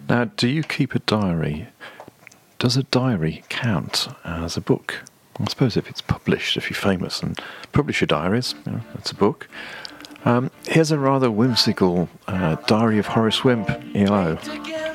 Now, do you keep a diary? Does a diary count as a book? I suppose if it's published, if you're famous and publish your diaries, that's a book. Here's a rather whimsical Diary of Horace Wimp, ELO.